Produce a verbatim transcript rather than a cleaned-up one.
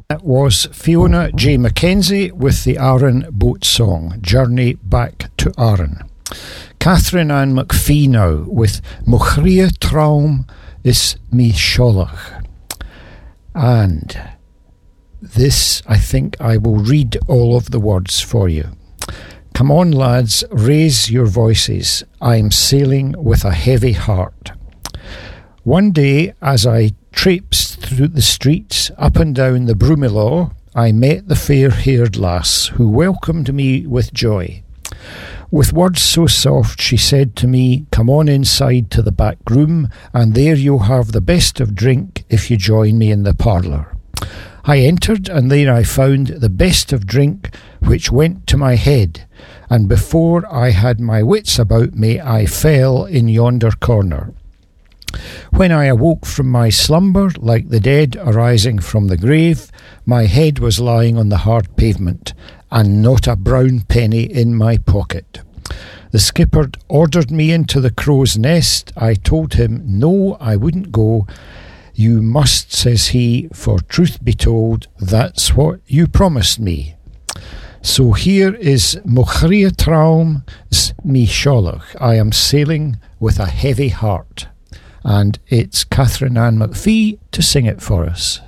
That was Fiona J. Mackenzie with the Arran Boat Song, Journey Back to Arran. Catherine Ann McPhee now with Mochria Traum is mi Sholach. And this, I think I will read all of the words for you. Come on, lads, raise your voices. I'm sailing with a heavy heart. One day, as I traipsed through the streets, up and down the Broomielaw, I met the fair-haired lass, who welcomed me with joy. With words so soft, she said to me, come on inside to the back room, and there you'll have the best of drink if you join me in the parlour. I entered, and there I found the best of drink, which went to my head, and before I had my wits about me, I fell in yonder corner. When I awoke from my slumber, like the dead arising from the grave, my head was lying on the hard pavement, and not a brown penny in my pocket. The skipper ordered me into the crow's nest. I told him, no, I wouldn't go. You must, says he, for truth be told, that's what you promised me. So here is Mochria Traum mi Sholach. I am sailing with a heavy heart. And it's Catherine Ann McPhee to sing it for us.